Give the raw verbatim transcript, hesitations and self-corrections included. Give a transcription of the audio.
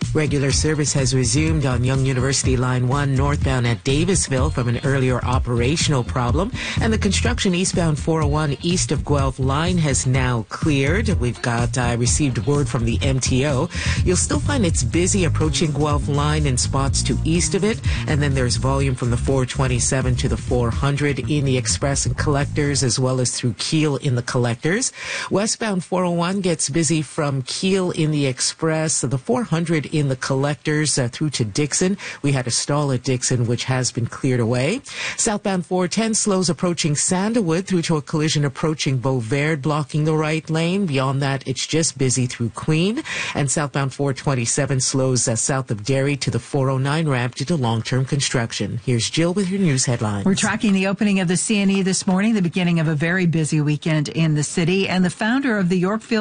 Regular service has resumed on Yonge University Line one northbound at Davisville from an earlier operational problem. And the construction eastbound four oh one east of Guelph line has now cleared. We've got uh, received word from the M T O. You'll still find it's busy approaching Guelph line in spots to east of it. And then there's volume from the four twenty-seven to the four hundred in the express and collectors, as well as through Keele in the collectors. Westbound four oh one gets busy from Keele in the express, the four hundred in the collectors uh, through to Dixon. We had a stall at Dixon, which has been cleared away. Southbound four ten slows approaching Sandalwood through to a collision approaching Beauvert, blocking the right lane. Beyond that, it's just busy through Queen. And southbound four twenty-seven slows uh, south of Derry to the four oh nine ramp due to long-term construction. Here's Jill with your news headlines. We're tracking the opening of the C N E this morning, the beginning of a very busy weekend in the city, and the founder of the Yorkville